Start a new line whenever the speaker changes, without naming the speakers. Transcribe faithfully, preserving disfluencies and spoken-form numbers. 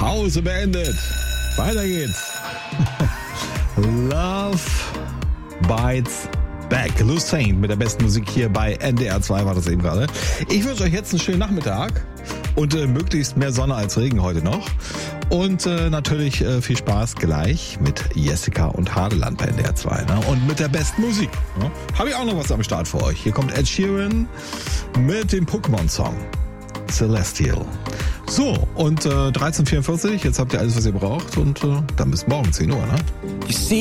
Pause beendet. Weiter geht's. Love Bites Back. Lou Saint mit der besten Musik hier bei N D R zwei war das eben gerade. Ich wünsche euch jetzt einen schönen Nachmittag und äh, möglichst mehr Sonne als Regen heute noch. Und äh, natürlich äh, viel Spaß gleich mit Jessica und Hadeland bei N D R zwei. Ne? Und mit der besten Musik. Ne? Habe ich auch noch was am Start für euch. Hier kommt Ed Sheeran mit dem Pokémon-Song Celestial. So, und äh, dreizehn Uhr vierundvierzig, jetzt habt ihr alles, was ihr braucht. Und äh, dann bis morgen zehn Uhr. Ne?